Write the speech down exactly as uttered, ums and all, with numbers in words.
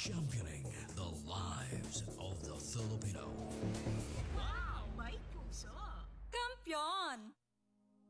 Championing the lives of the Filipino. Wow! May puso! Kampiyon!